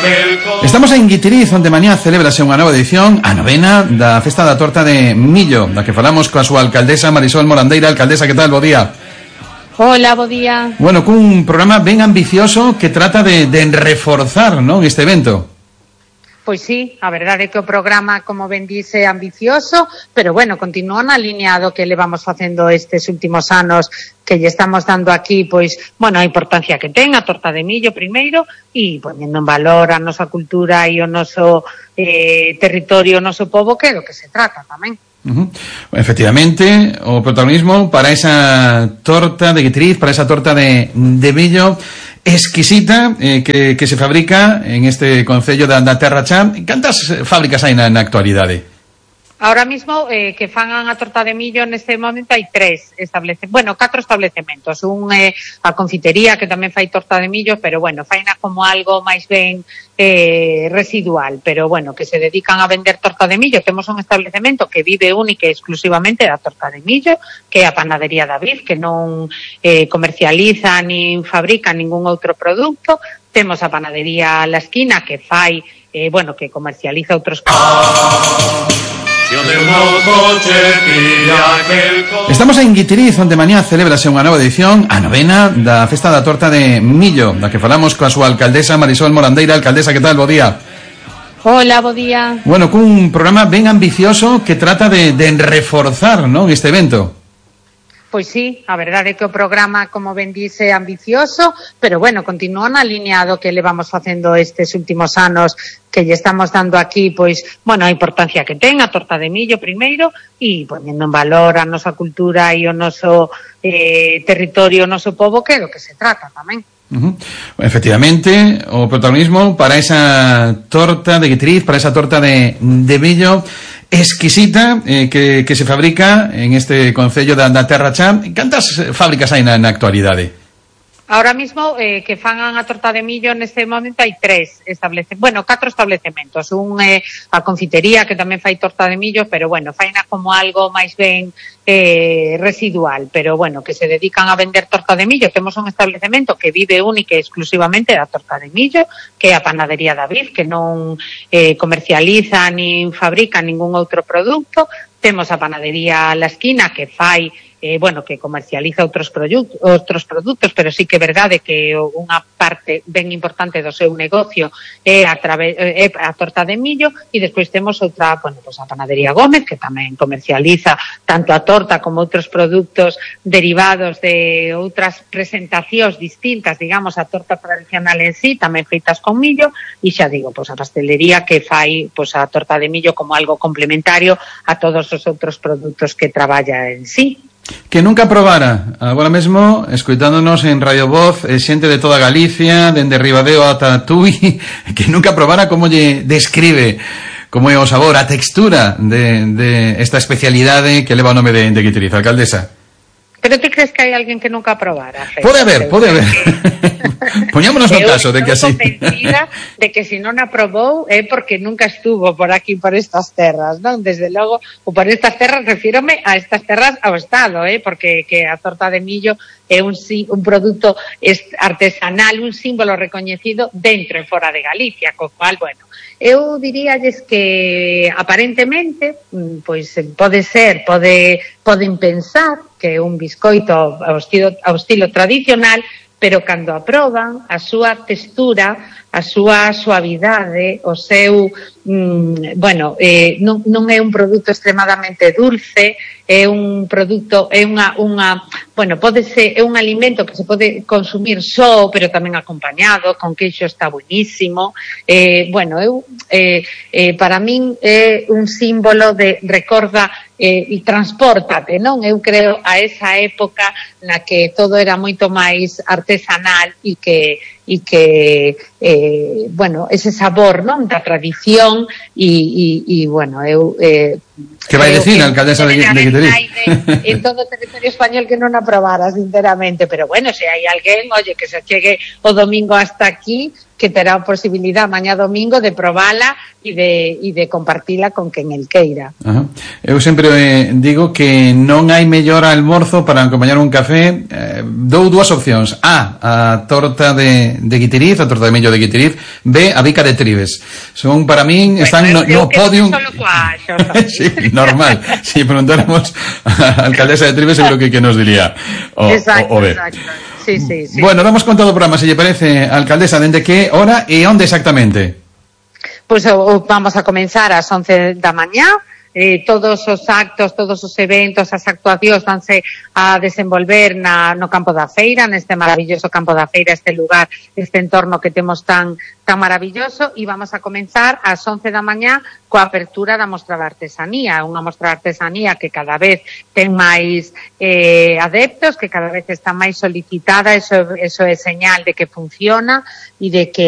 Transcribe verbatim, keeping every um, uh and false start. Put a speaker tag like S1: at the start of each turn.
S1: Estamos en Guitiriz, onde mañá celebrase unha nova edición, a novena da Festa da Torta de Millo, da que falamos coa súa alcaldesa Marisol Morandeira. Alcaldesa, que tal? Bo día.
S2: Hola, bo día.
S1: Bueno, cun programa ben ambicioso que trata de, de reforzar, non, este evento.
S2: Pois sí, a verdade é que o programa, como ben dice, é ambicioso, pero bueno, continúa na liña do que levamos facendo estes últimos anos, que lle estamos dando aquí, pois, bueno, a importancia que ten a torta de millo primeiro, e poñendo en valor a nosa cultura e o noso eh, territorio, o noso pobo, que é do que se trata tamén.
S1: Uh-huh. Efectivamente, o protagonismo para esa torta de Guitiriz, para esa torta de, de millo exquisita, eh, que, que se fabrica en este concello da, da Terra Chá. Cantas fábricas hai na, na actualidade?
S2: Ahora mismo, eh, que fan a torta de millo neste momento hai tres establecementos, bueno, catro establecementos. Un é eh, a confitería, que tamén fai torta de millo, pero bueno, faina como algo máis ben eh, residual, pero bueno, que se dedican a vender torta de millo. Temos un establecemento que vive única e exclusivamente da torta de millo, que é a Panadería David, que non eh, comercializa nin fabrica ningún outro produto. Temos a Panadería La Esquina, que fai, eh, bueno, que comercializa outros produtos.
S1: Estamos en Guitiriz, onde mañá celebrase unha nova edición, a novena da Festa da Torta de Millo, da que falamos coa súa alcaldesa Marisol Morandeira. Alcaldesa, que tal? Bo día.
S2: Hola, bo día.
S1: Bueno, cun programa ben ambicioso que trata de, de reforzar, non, este evento.
S2: Pois sí, a verdade é que o programa, como ben dice, é ambicioso, pero bueno, continúa na liña do que levamos facendo estes últimos anos, que lle estamos dando aquí, pois, bueno, a importancia que ten a torta de millo primeiro, e poñendo en valor a nosa cultura e o noso eh, territorio, o noso pobo, que é do que se trata tamén.
S1: Uh-huh. Efectivamente, o protagonismo para esa torta de Guitiriz, para esa torta de, de millo exquisita, eh, que, que se fabrica en este concello da, da Terra Chá. Cantas fábricas hai na, na actualidade?
S2: Ahora mismo, eh, que fan a torta de millo neste momento hai tres establecementos, bueno, catro establecementos. Un é eh, a confitería, que tamén fai torta de millo, pero bueno, faina como algo máis ben eh, residual, pero bueno, que se dedican a vender torta de millo. Temos un establecemento que vive única e exclusivamente da torta de millo, que é a Panadería David, que non eh, comercializa nin fabrica ningún outro produto. Temos a Panadería La Esquina, que fai Eh, bueno, que comercializa outros produtos, outros produtos, pero sí que é verdade que unha parte ben importante do seu negocio é a, través, é a torta de millo, e despois temos outra, bueno, pues a Panadería Gómez, que tamén comercializa tanto a torta como outros produtos derivados de outras presentacións distintas, digamos, a torta tradicional en sí, tamén feitas con millo, e xa digo, pues a pastelería, que fai pues a torta de millo como algo complementario a todos os outros produtos que traballa en sí.
S1: Que nunca probara, agora mesmo, escoitándonos en Radio Voz, eh, xente de toda Galicia, dende Ribadeo ata Tui, que nunca probara como lle describe, como é o sabor, a textura de, de esta especialidade que leva o nome de, de Guitiriz. Alcaldesa.
S2: Pero ti crees que hai alguén que nunca probara?
S1: Pode haber, pode haber. Poñámonos no caso de que así.
S2: Eu estou convencida de que se non aprobou é porque nunca estuvo por aquí, por estas terras, non? Desde logo, ou por estas terras, refírome a estas terras ao Estado, eh? Porque que a torta de millo é un, un produto artesanal, un símbolo recoñecido dentro e fora de Galicia, co cual, bueno, eu diríalles que aparentemente, pois pode ser, pode, poden pensar que é un biscoito ao estilo, ao estilo tradicional, pero cando aproban, a súa textura, a súa suavidade, o seu, mm, bueno, eh, non, non é un produto extremadamente dulce, é un produto, é unha, unha, bueno, pode ser, é un alimento que se pode consumir só, pero tamén acompañado, con queixo está buenísimo. Eh, bueno, eu, eh, eh, para min é un símbolo de recorda eh, e transpórtate, non? Eu creo a esa época na que todo era moito máis artesanal e que e que, eh, bueno, ese sabor, non? Da tradición e, e, e bueno, eu... Eh,
S1: que vai decir a alcaldesa de, de Guitiriz?
S2: En todo o territorio español que non aprobara, sinceramente, pero bueno, se hai alguén, oye, que se chegue o domingo hasta aquí, que terá a posibilidad mañá domingo de probala e de, e de compartila con quen el queira.
S1: Ajá. Eu sempre eh, digo que non hai mellor almorzo para acompañar un café. Eh, dou dúas opcións: A, a torta de, de guitiriz, a torta de millo de guitiriz; B, a bica de tribes. Son, para min, bueno, están no, no podium. Sí, normal. Si preguntáramos a alcaldesa de Tribes, seguro que, que nos diría o,
S2: exacto,
S1: o, o B.
S2: Exacto. Sí, sí, sí.
S1: Bueno, damos con todo o programa, se lle parece, alcaldesa, dende que hora e onde exactamente?
S2: Pois pues, vamos a comenzar ás once da mañá. Eh, todos os actos, todos os eventos, as actuacións vanse a desenvolver na, no campo da feira, neste maravilloso campo da feira, este lugar, este entorno que temos tan tan maravilloso, e vamos a comenzar ás once da mañá coa apertura da mostra de artesanía, unha mostra de artesanía que cada vez ten máis eh, adeptos, que cada vez está máis solicitada, eso, eso é señal de que funciona e de que